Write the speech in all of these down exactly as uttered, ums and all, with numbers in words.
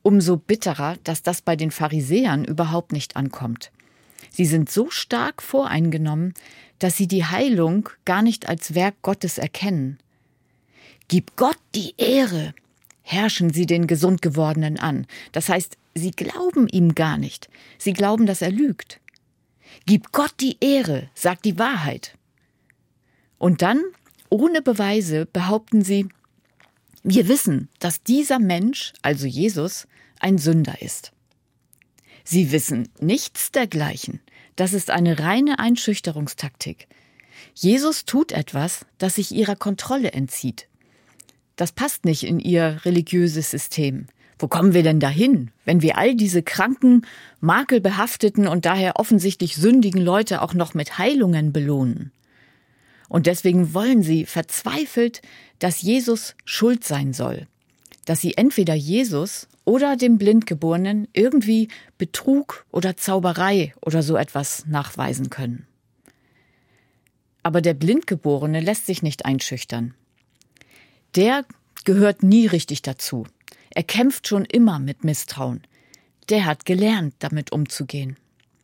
Umso bitterer, dass das bei den Pharisäern überhaupt nicht ankommt. Sie sind so stark voreingenommen, dass sie die Heilung gar nicht als Werk Gottes erkennen. Gib Gott die Ehre, herrschen sie den gesund gewordenen an. Das heißt, sie glauben ihm gar nicht. Sie glauben, dass er lügt. Gib Gott die Ehre, sagt die Wahrheit. Und dann, ohne Beweise, behaupten sie, wir wissen, dass dieser Mensch, also Jesus, ein Sünder ist. Sie wissen nichts dergleichen. Das ist eine reine Einschüchterungstaktik. Jesus tut etwas, das sich ihrer Kontrolle entzieht. Das passt nicht in ihr religiöses System. Wo kommen wir denn dahin, wenn wir all diese kranken, makelbehafteten und daher offensichtlich sündigen Leute auch noch mit Heilungen belohnen? Und deswegen wollen sie verzweifelt, dass Jesus schuld sein soll. Dass sie entweder Jesus oder dem Blindgeborenen irgendwie Betrug oder Zauberei oder so etwas nachweisen können. Aber der Blindgeborene lässt sich nicht einschüchtern. Der gehört nie richtig dazu. Er kämpft schon immer mit Misstrauen. Der hat gelernt, damit umzugehen.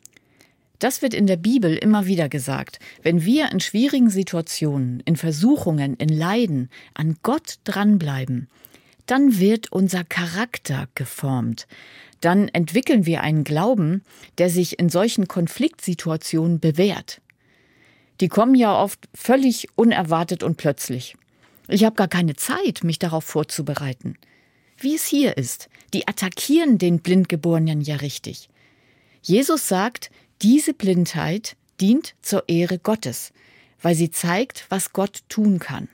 Das wird in der Bibel immer wieder gesagt. Wenn wir in schwierigen Situationen, in Versuchungen, in Leiden an Gott dranbleiben, dann wird unser Charakter geformt. Dann entwickeln wir einen Glauben, der sich in solchen Konfliktsituationen bewährt. Die kommen ja oft völlig unerwartet und plötzlich. Ich habe gar keine Zeit, mich darauf vorzubereiten. Wie es hier ist, die attackieren den Blindgeborenen ja richtig. Jesus sagt, diese Blindheit dient zur Ehre Gottes, weil sie zeigt, was Gott tun kann.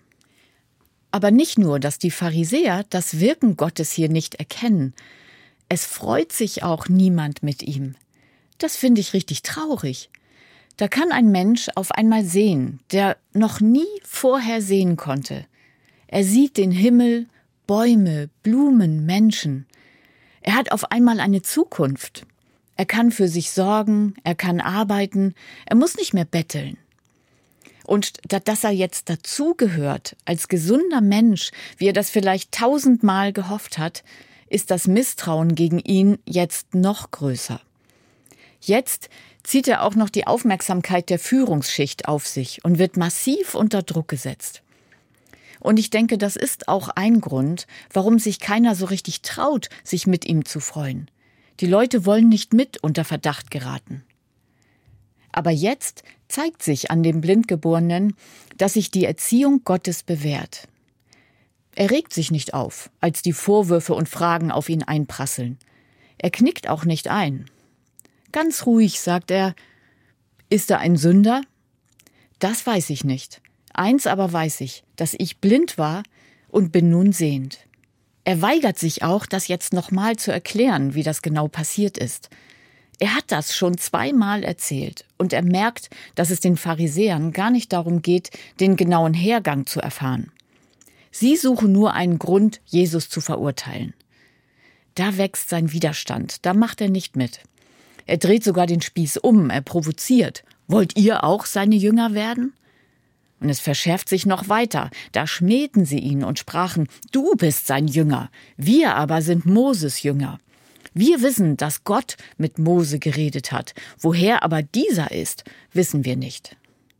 Aber nicht nur, dass die Pharisäer das Wirken Gottes hier nicht erkennen. Es freut sich auch niemand mit ihm. Das finde ich richtig traurig. Da kann ein Mensch auf einmal sehen, der noch nie vorher sehen konnte. Er sieht den Himmel, Bäume, Blumen, Menschen. Er hat auf einmal eine Zukunft. Er kann für sich sorgen, er kann arbeiten, er muss nicht mehr betteln. Und dass er jetzt dazugehört, als gesunder Mensch, wie er das vielleicht tausendmal gehofft hat, ist das Misstrauen gegen ihn jetzt noch größer. Jetzt zieht er auch noch die Aufmerksamkeit der Führungsschicht auf sich und wird massiv unter Druck gesetzt. Und ich denke, das ist auch ein Grund, warum sich keiner so richtig traut, sich mit ihm zu freuen. Die Leute wollen nicht mit unter Verdacht geraten. Aber jetzt zeigt sich an dem Blindgeborenen, dass sich die Erziehung Gottes bewährt. Er regt sich nicht auf, als die Vorwürfe und Fragen auf ihn einprasseln. Er knickt auch nicht ein. Ganz ruhig sagt er, ist er ein Sünder? Das weiß ich nicht. Eins aber weiß ich, dass ich blind war und bin nun sehend. Er weigert sich auch, das jetzt nochmal zu erklären, wie das genau passiert ist. Er hat das schon zweimal erzählt und er merkt, dass es den Pharisäern gar nicht darum geht, den genauen Hergang zu erfahren. Sie suchen nur einen Grund, Jesus zu verurteilen. Da wächst sein Widerstand, da macht er nicht mit. Er dreht sogar den Spieß um, er provoziert. Wollt ihr auch seine Jünger werden? Und es verschärft sich noch weiter. Da schmähten sie ihn und sprachen, du bist sein Jünger, wir aber sind Moses Jünger. Wir wissen, dass Gott mit Mose geredet hat. Woher aber dieser ist, wissen wir nicht.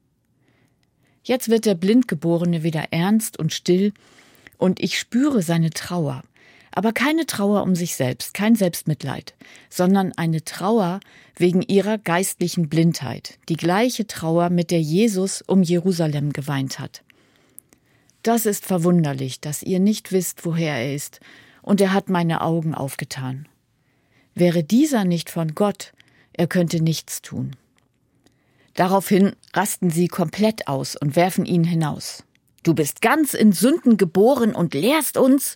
Jetzt wird der Blindgeborene wieder ernst und still und ich spüre seine Trauer. Aber keine Trauer um sich selbst, kein Selbstmitleid, sondern eine Trauer wegen ihrer geistlichen Blindheit. Die gleiche Trauer, mit der Jesus um Jerusalem geweint hat. Das ist verwunderlich, dass ihr nicht wisst, woher er ist, und er hat meine Augen aufgetan. Wäre dieser nicht von Gott, er könnte nichts tun. Daraufhin rasten sie komplett aus und werfen ihn hinaus. Du bist ganz in Sünden geboren und lehrst uns.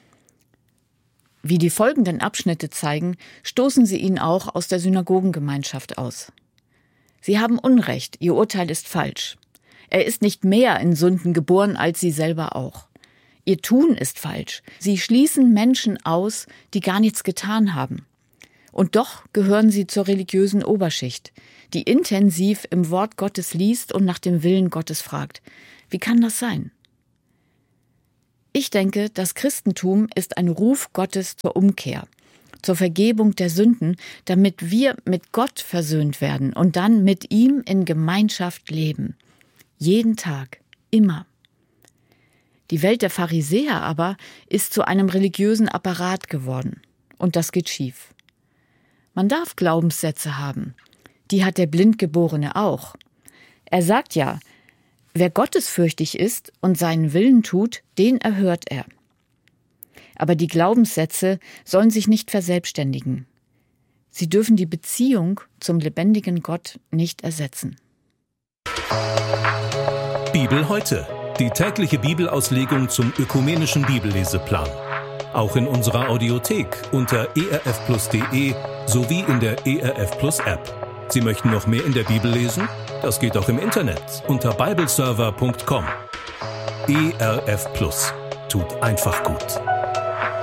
Wie die folgenden Abschnitte zeigen, stoßen sie ihn auch aus der Synagogengemeinschaft aus. Sie haben Unrecht, ihr Urteil ist falsch. Er ist nicht mehr in Sünden geboren als sie selber auch. Ihr Tun ist falsch. Sie schließen Menschen aus, die gar nichts getan haben. Und doch gehören sie zur religiösen Oberschicht, die intensiv im Wort Gottes liest und nach dem Willen Gottes fragt. Wie kann das sein? Ich denke, das Christentum ist ein Ruf Gottes zur Umkehr. zur Vergebung der Sünden, damit wir mit Gott versöhnt werden und dann mit ihm in Gemeinschaft leben. Jeden Tag, immer. Die Welt der Pharisäer aber ist zu einem religiösen Apparat geworden. Und das geht schief. Man darf Glaubenssätze haben. Die hat der Blindgeborene auch. Er sagt ja, wer gottesfürchtig ist und seinen Willen tut, den erhört er. Aber die Glaubenssätze sollen sich nicht verselbstständigen. Sie dürfen die Beziehung zum lebendigen Gott nicht ersetzen. Bibel heute. Die tägliche Bibelauslegung zum ökumenischen Bibelleseplan. Auch in unserer Audiothek unter e r f plus punkt d e sowie in der E R F Plus App. Sie möchten noch mehr in der Bibel lesen? Das geht auch im Internet unter bibleserver punkt com. E R F Plus tut einfach gut.